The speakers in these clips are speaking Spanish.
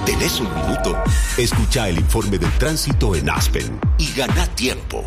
¿Tenés un minuto? Escucha el informe del tránsito en Aspen y gana tiempo.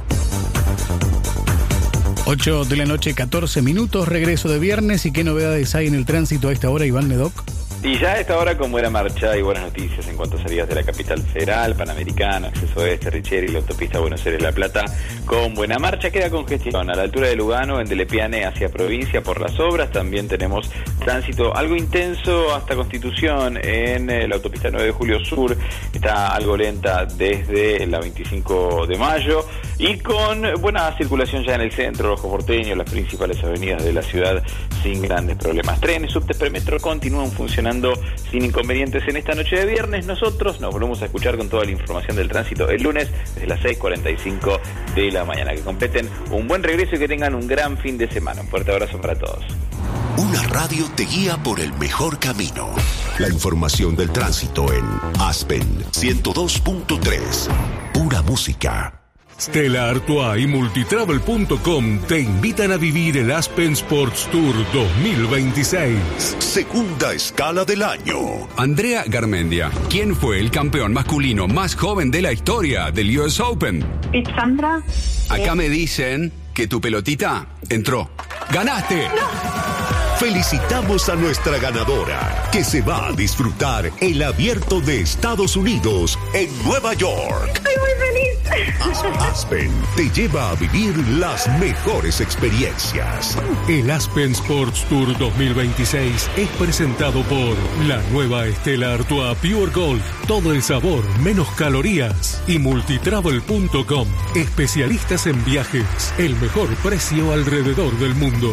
8 de la noche, 14 minutos, regreso de viernes. ¿Y qué novedades hay en el tránsito a esta hora, Iván Medoc? Y ya a esta hora con buena marcha y buenas noticias en cuanto a salidas de la capital federal, Panamericano, Acceso Oeste, Richeri, la autopista Buenos Aires-La Plata. Con buena marcha queda congestión a la altura de Lugano, en Delepiane hacia provincia por las obras. También tenemos tránsito algo intenso hasta Constitución en la autopista 9 de Julio Sur. Está algo lenta desde la 25 de mayo y con buena circulación ya en el centro, Ojo Porteño, las principales avenidas de la ciudad sin grandes problemas. Trenes, subtes, premetro continúan funcionando sin inconvenientes en esta noche de viernes. Nosotros nos volvemos a escuchar con toda la información del tránsito el lunes desde las 6:45 de la mañana. Que completen un buen regreso y que tengan un gran fin de semana. Un fuerte abrazo para todos. Una radio te guía por el mejor camino. La información del tránsito en Aspen 102.3. Pura música. Stella Artois y Multitravel.com te invitan a vivir el Aspen Sports Tour 2026. Segunda escala del año. Andrea Garmendia, ¿quién fue el campeón masculino más joven de la historia del US Open? Sandra. Acá me dicen que tu pelotita entró. ¡Ganaste! ¡No! Felicitamos a nuestra ganadora, que se va a disfrutar el Abierto de Estados Unidos en Nueva York. Estoy muy feliz. Aspen te lleva a vivir las mejores experiencias. El Aspen Sports Tour 2026 es presentado por la nueva Stella Artois Pure Gold. Todo el sabor, menos calorías. Y Multitravel.com, especialistas en viajes. El mejor precio alrededor del mundo.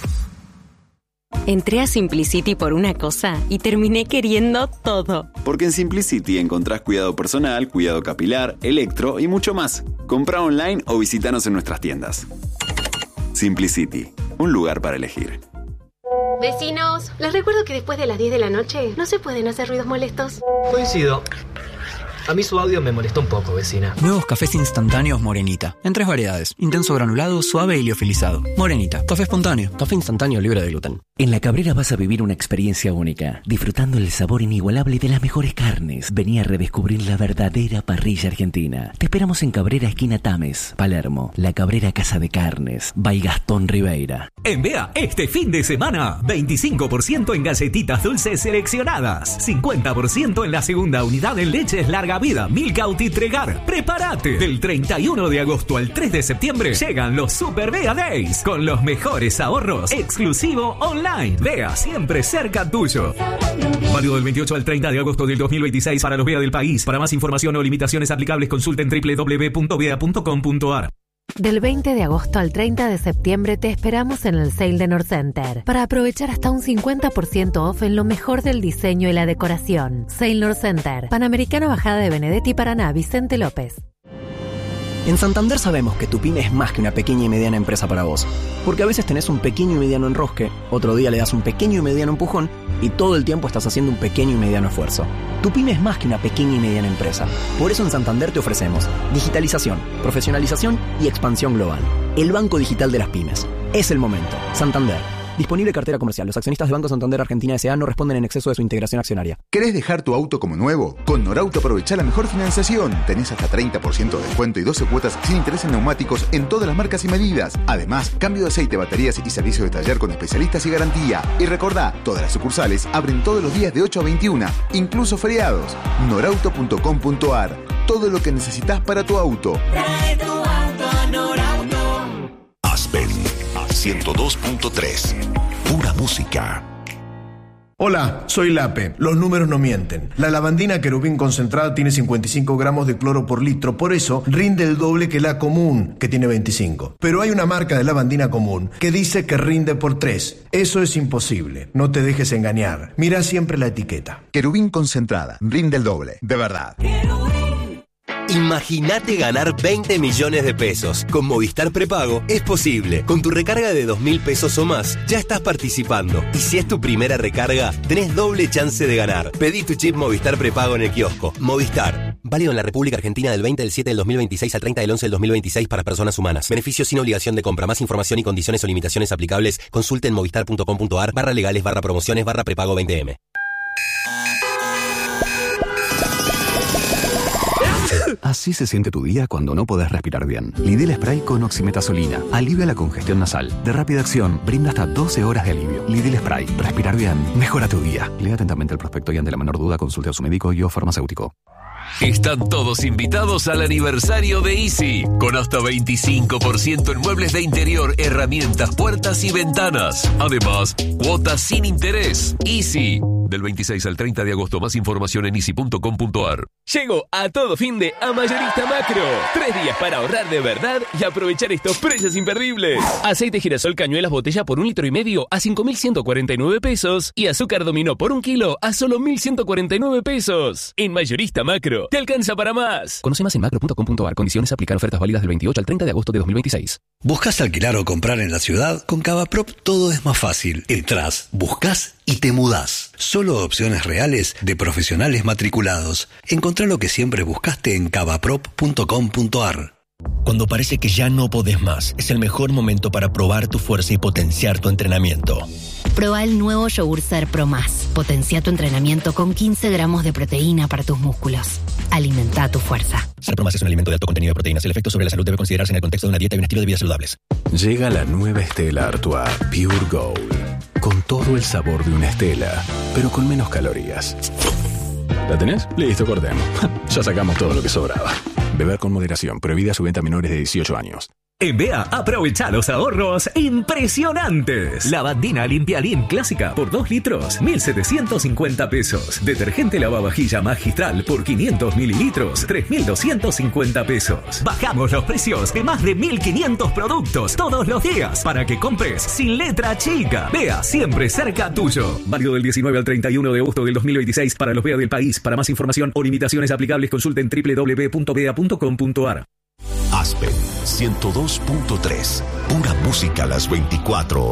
Entré a Simplicity por una cosa y terminé queriendo todo. Porque en Simplicity encontrás cuidado personal, cuidado capilar, electro y mucho más. Comprá online o visítanos en nuestras tiendas. Simplicity, un lugar para elegir. Vecinos, les recuerdo que después de las 10 de la noche no se pueden hacer ruidos molestos. Coincido. A mí su audio me molestó un poco, vecina. Nuevos cafés instantáneos Morenita. En 3 variedades. Intenso granulado, suave y liofilizado. Morenita. Café espontáneo. Café instantáneo libre de gluten. En La Cabrera vas a vivir una experiencia única, disfrutando el sabor inigualable de las mejores carnes. Vení a redescubrir la verdadera parrilla argentina. Te esperamos en Cabrera, esquina Tames, Palermo. La Cabrera Casa de Carnes, by Gastón Ribeira. En Bea, este fin de semana, 25% en galletitas dulces seleccionadas, 50% en la segunda unidad en leches larga vida, Milkout y Tregar. ¡Prepárate! Del 31 de agosto al 3 de septiembre llegan los Super Bea Days con los mejores ahorros, exclusivo online. Bea, siempre cerca tuyo. Válido del 28 al 30 de agosto del 2026 para los Bea del país. Para más información o limitaciones aplicables consulten www.bea.com.ar. Del 20 de agosto al 30 de septiembre te esperamos en el Sale de Norcenter para aprovechar hasta un 50% off en lo mejor del diseño y la decoración. Sale Norcenter, Panamericana Bajada de Benedetti, Paraná, Vicente López. En Santander sabemos que tu pyme es más que una pequeña y mediana empresa para vos. Porque a veces tenés un pequeño y mediano enrosque, otro día le das un pequeño y mediano empujón y todo el tiempo estás haciendo un pequeño y mediano esfuerzo. Tu pyme es más que una pequeña y mediana empresa. Por eso en Santander te ofrecemos digitalización, profesionalización y expansión global. El banco digital de las pymes. Es el momento. Santander. Disponible cartera comercial. Los accionistas de Banco Santander Argentina S.A. no responden en exceso de su integración accionaria. ¿Querés dejar tu auto como nuevo? Con Norauto aprovecha la mejor financiación. Tenés hasta 30% de descuento y 12 cuotas sin interés en neumáticos en todas las marcas y medidas. Además, cambio de aceite, baterías y servicio de taller con especialistas y garantía. Y recordá, todas las sucursales abren todos los días de 8 a 21, incluso feriados. Norauto.com.ar. Todo lo que necesitas para tu auto. Trae tu auto a Norauto. Aspen 102.3. Pura música. Hola, soy Lape. Los números no mienten. La lavandina Querubín concentrada tiene 55 gramos de cloro por litro, por eso rinde el doble que la común, que tiene 25. Pero hay una marca de lavandina común que dice que rinde por 3. Eso es imposible. No te dejes engañar. Mira siempre la etiqueta. Querubín concentrada. Rinde el doble. De verdad. Imagínate ganar 20 millones de pesos. Con Movistar Prepago es posible. Con tu recarga de 2.000 pesos o más, ya estás participando. Y si es tu primera recarga, tenés doble chance de ganar. Pedí tu chip Movistar Prepago en el kiosco. Movistar. Válido en la República Argentina del 20 del 7 del 2026 al 30 del 11 del 2026 para personas humanas. Beneficios sin obligación de compra. Más información y condiciones o limitaciones aplicables. Consulte en movistar.com.ar/legales/promociones/prepago 20M. Así se siente tu día cuando no podés respirar bien. Lidl Spray con oximetazolina. Alivia la congestión nasal. De rápida acción, brinda hasta 12 horas de alivio. Lidl Spray. Respirar bien. Mejora tu día. Lea atentamente el prospecto y ante la menor duda consulte a su médico y o farmacéutico. Están todos invitados al aniversario de Easy, con hasta 25% en muebles de interior, herramientas, puertas y ventanas. Además, cuotas sin interés. Easy, del 26 al 30 de agosto. Más información en easy.com.ar. Llegó a todo fin de a Mayorista Macro. 3 días para ahorrar de verdad y aprovechar estos precios imperdibles. Aceite girasol Cañuelas botella por 1,5 litros a 5.149 pesos y azúcar dominó por 1 kilo a solo 1.149 pesos. En Mayorista Macro, te alcanza para más. Conoce más en macro.com.ar. Condiciones aplicar. Ofertas válidas del 28 al 30 de agosto de 2026. ¿Buscas alquilar o comprar en la ciudad? Con Cavaprop todo es más fácil. Entrás, buscas y te mudás. Solo opciones reales de profesionales matriculados. Encontrá lo que siempre buscaste en cavaprop.com.ar. Cuando parece que ya no podés más, es el mejor momento para probar tu fuerza y potenciar tu entrenamiento. Proba el nuevo Yogur Ser Pro Más. Potencia tu entrenamiento con 15 gramos de proteína para tus músculos. Alimenta tu fuerza. Ser Pro Más es un alimento de alto contenido de proteínas. El efecto sobre la salud debe considerarse en el contexto de una dieta y un estilo de vida saludables. Llega la nueva Stella Artois Pure Gold. Con todo el sabor de una Stella, pero con menos calorías. ¿La tenés? Listo, cortemos. Ya sacamos todo lo que sobraba. Beber con moderación. Prohibida su venta a menores de 18 años. En Bea, aprovecha los ahorros impresionantes. Lavandina Limpialín clásica por 2 litros, 1.750 pesos. Detergente lavavajilla magistral por 500 mililitros, 3.250 pesos. Bajamos los precios de más de 1.500 productos todos los días para que compres sin letra chica. Bea, siempre cerca tuyo. Válido del 19 al 31 de agosto del 2026 para los Bea del país. Para más información o limitaciones aplicables, consulten www.bea.com.ar. Aspen 102.3. Pura música a las 24.